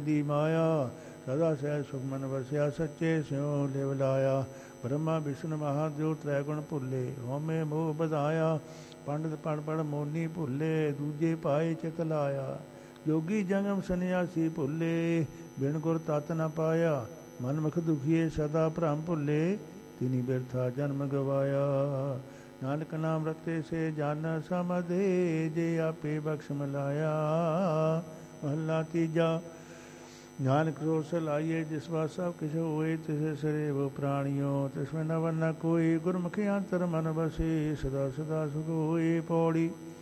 ਦੀ ਮਾਇਆ। ਸਦਾ ਸਹਿ ਸੁਖ ਮਨ ਵਸਿਆ ਸੱਚੇ ਸਿਉ ਲਿਵ ਲਾਇਆ। ਬ੍ਰਹਮਾ ਵਿਸ਼ਨੂੰ ਮਹਾਦੇਵ ਤ੍ਰੈ ਗੁਣ ਭੁੱਲੇ, ਹਉਮੈ ਮੋਹ ਵਧਾਇਆ। ਪੰਡਿਤ ਪੜ੍ਹ ਪੜ੍ਹ ਮੋਨੀ ਭੁੱਲੇ, ਦੂਜੇ ਪਾਏ ਚਿਤ ਲਾਇਆ। ਜੋਗੀ ਜੰਗਮ ਸੰਨਿਆਸੀ ਭੁੱਲੇ, ਬਿਨ ਗੁਰ ਤਤ ਨ ਪਾਇਆ। ਮਨਮੁਖ ਦੁਖੀਏ ਸਦਾ ਭ੍ਰਮ ਭੁੱਲੇ, ਤਿਨੀ ਬਿਰਥਾ ਜਨਮ ਗਵਾਇਆ। ਨਾਨਕ ਨਾਮ ਰਤੇ ਸੇ ਜਨ ਸਮਝੇ, ਜੇ ਆਪੇ ਬਖਸ਼ ਮਿਲਾਇਆ। ਮਹੱਲਾ ਤੀਜਾ। ਨਾਨਕ ਸੋ ਸਲਾਈਏ, ਜਿਸ ਵਾ ਸਭ ਕਿਛ ਹੋਏ, ਤਿਸੇ ਸਰੇ ਵੋ ਪ੍ਰਾਣਿਓ। ਤਿਸਮੈ ਨ ਵਰਨਾ ਕੋਈ, ਗੁਰਮੁਖੀ ਅੰਤਰ ਮਨ ਬਸੇ, ਸਦਾ ਸਦਾ ਸੁਖ ਹੋਏ। ਪੌੜੀ।